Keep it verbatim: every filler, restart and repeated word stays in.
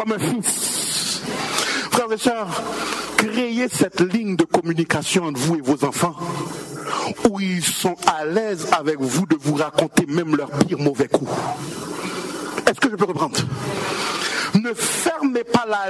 comme un fils. Frères et sœurs, créez cette ligne de communication entre vous et vos enfants où ils sont à l'aise avec vous de vous raconter même leurs pires mauvais coups. Est-ce que je peux reprendre? Ne fermez pas la